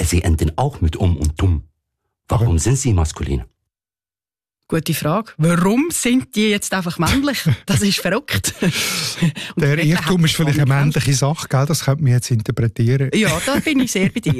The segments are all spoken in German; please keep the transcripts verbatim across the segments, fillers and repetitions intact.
Sie enden auch mit um und dumm. Warum aber sind sie maskulin? Gute Frage. Warum sind die jetzt einfach männlich? Das ist verrückt. Der Irrtum ist vielleicht eine männliche Sache, gell? Das könnte man jetzt interpretieren. Ja, da bin ich sehr bei dir.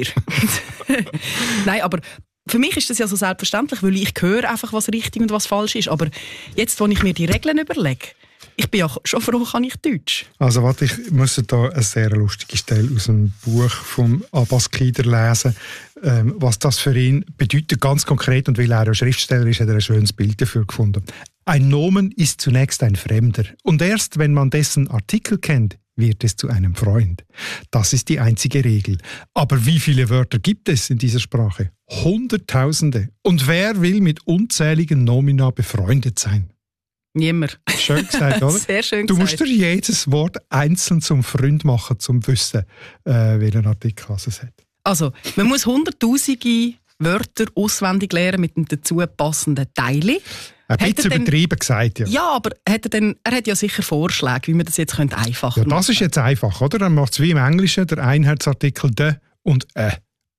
Nein, aber für mich ist das ja so selbstverständlich, weil ich höre einfach, was richtig und was falsch ist. Aber jetzt, wo ich mir die Regeln überlege, ich bin ja schon froh, kann ich Deutsch. Also warte, ich muss da eine sehr lustige Stelle aus dem Buch von Abbas Kider lesen, ähm, was das für ihn bedeutet, ganz konkret. Und weil er ein Schriftsteller ist, hat er ein schönes Bild dafür gefunden. Ein Nomen ist zunächst ein Fremder. Und erst wenn man dessen Artikel kennt, wird es zu einem Freund. Das ist die einzige Regel. Aber wie viele Wörter gibt es in dieser Sprache? Hunderttausende. Und wer will mit unzähligen Nomina befreundet sein? Niemand. Schön gesagt, oder? Sehr schön du gesagt. musst dir jedes Wort einzeln zum Freund machen, um zu wissen, äh, welchen Artikel es hat. Also, man muss hunderttausende Wörter auswendig lernen mit einem dazu passenden Teile. Ein bisschen übertrieben gesagt, ja. Ja, aber hat er, denn, er hat ja sicher Vorschläge, wie man das jetzt einfacher ja, das ist jetzt einfach, oder? Er macht es wie im Englischen, der Einheitsartikel «de» und «ä».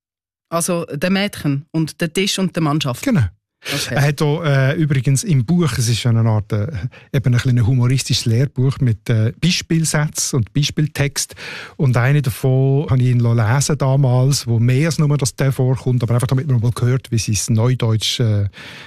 Also der Mädchen und der Tisch und der Mannschaft. Genau. Okay. Er hat auch, äh, übrigens im Buch, es ist eine Art äh, eben ein, ein humoristisches Lehrbuch mit äh, Beispielsätzen und Beispieltext. Und eine davon habe ich ihn lesen damals, wo mehr als nur das «de» vorkommt, aber einfach damit man mal hört, wie sie es Neudeutsch äh,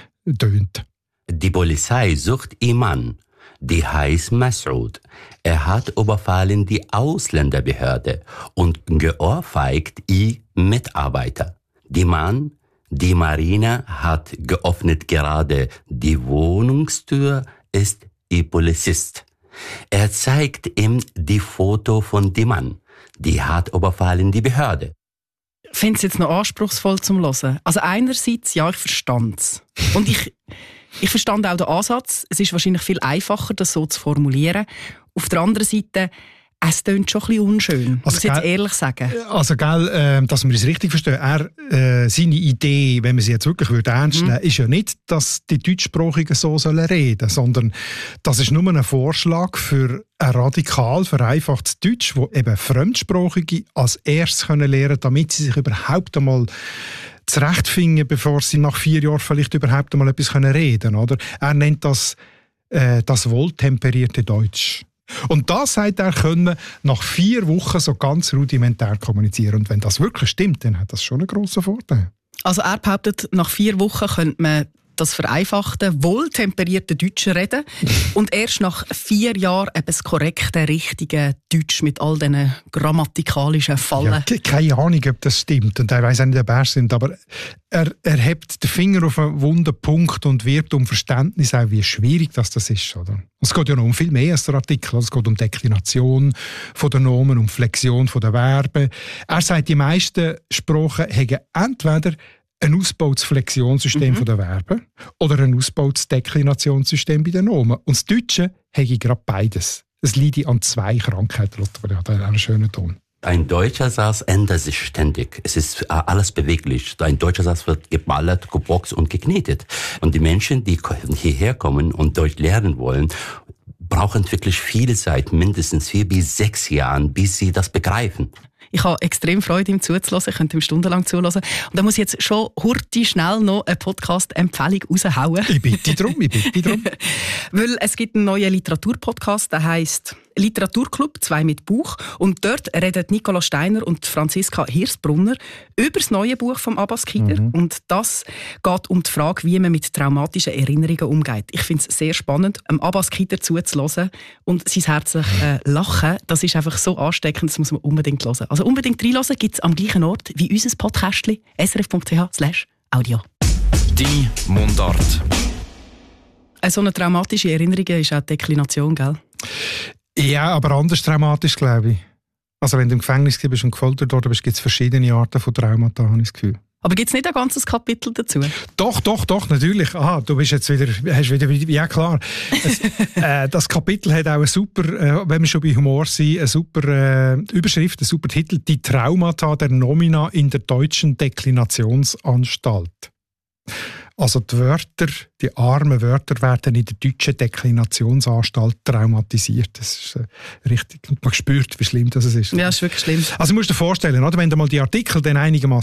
tönt. Die Polizei sucht Iman, die heißt Mas'ud. Er hat überfallen die Ausländerbehörde und geohrfeigt ihr Mitarbeiter. Die Mann, die Marina hat geöffnet gerade die Wohnungstür, ist ihr Polizist. Er zeigt ihm die Foto von dem Mann, die hat überfallen die Behörde. Ich finde es jetzt noch anspruchsvoll zum Hören. Also einerseits, ja, ich verstand es. Und ich... Ich verstand auch den Ansatz. Es ist wahrscheinlich viel einfacher, das so zu formulieren. Auf der anderen Seite, es klingt schon ein bisschen unschön, also, muss ich jetzt ehrlich sagen. Also, gell, äh, dass wir es richtig verstehen, er, äh, seine Idee, wenn man sie jetzt wirklich würde ernst nehmen würde, mhm. ist ja nicht, dass die Deutschsprachigen so sollen reden, sondern das ist nur ein Vorschlag für ein radikal vereinfachtes Deutsch, wo eben Fremdsprachige als erstes lernen können, damit sie sich überhaupt einmal zurechtfinden, bevor sie nach vier Jahren vielleicht überhaupt einmal etwas reden können. Oder? Er nennt das äh, das wohltemperierte Deutsch. Und das sagt er können nach vier Wochen so ganz rudimentär kommunizieren. Und wenn das wirklich stimmt, dann hat das schon einen grossen Vorteil. Also er behauptet, nach vier Wochen könnte man das vereinfachte, wohltemperierte Deutsch reden und erst nach vier Jahren eben das korrekte, richtige Deutsch mit all diesen grammatikalischen Fallen. Ja, keine Ahnung, ob das stimmt und er weiss auch nicht, ob er stimmt, aber er, er hebt den Finger auf einen wunden Punkt und wirbt um Verständnis, auch wie schwierig das, das ist. Oder? Es geht ja noch um viel mehr als der Artikel. Es geht um Deklination von der Nomen, um Flexion von der Verben. Er sagt, die meisten Sprachen haben entweder ein ausgebautes Flexionssystem mhm. von der Verben oder ein ausgebautes Deklinationssystem bei den Nomen. Und das Deutsche habe gerade beides. Es leidet an zwei Krankheiten. Lothar hat einen schönen Ton. Ein deutscher Satz ändert sich ständig. Es ist alles beweglich. Ein deutscher Satz wird geballert, geboxt und geknetet. Und die Menschen, die hierher kommen und Deutsch lernen wollen, brauchen wirklich viele Zeit, mindestens vier bis sechs Jahre, bis sie das begreifen. Ich habe extrem Freude, ihm zuzuhören. Ich könnte ihm stundenlang zuhören. Und da muss ich jetzt schon hurti schnell noch eine Podcast-Empfehlung raushauen. Ich bitte drum, ich bitte drum. Weil es gibt einen neuen Literaturpodcast, der heisst Literaturclub, zwei mit Buch. Und dort reden Nicola Steiner und Franziska Hirsbrunner über das neue Buch von Abbas Kider. Mhm. Und das geht um die Frage, wie man mit traumatischen Erinnerungen umgeht. Ich finde es sehr spannend, einem Abbas Kider zuzuhören und sein herzliches äh, Lachen. Das ist einfach so ansteckend, das muss man unbedingt hören. Also unbedingt reinhören, gibt es am gleichen Ort wie unser Podcastli, srf.ch slash audio. Die Mundart. So eine traumatische Erinnerung ist auch die Deklination, gell? Ja, aber anders traumatisch, glaube ich. Also wenn du im Gefängnis bist und gefoltert worden bist, gibt es verschiedene Arten von Traumata, habe ich das Gefühl. Aber gibt es nicht ein ganzes Kapitel dazu? Doch, doch, doch, natürlich. Aha, du bist jetzt wieder, hast wieder, ja klar. Es, äh, das Kapitel hat auch eine super, äh, wenn wir schon bei Humor sind, eine super äh, Überschrift, einen super Titel, die Traumata der Nomina in der deutschen Deklinationsanstalt. Also die Wörter, die armen Wörter werden in der deutschen Deklinationsanstalt traumatisiert. Das ist äh, richtig, man spürt, wie schlimm das ist. Ja, das ist wirklich schlimm. Also du musst dir vorstellen, oder, wenn du mal die Artikel dann einigermaßen